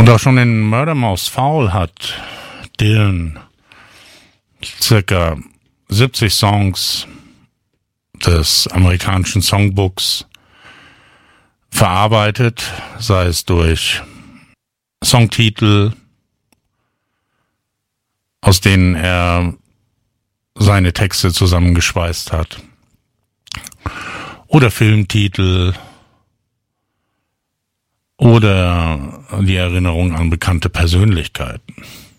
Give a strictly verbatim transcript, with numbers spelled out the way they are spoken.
Doch schon in Murder Most Foul hat Dylan circa siebzig Songs des amerikanischen Songbooks verarbeitet, sei es durch Songtitel, aus denen er seine Texte zusammengeschweißt hat, oder Filmtitel oder die Erinnerung an bekannte Persönlichkeiten.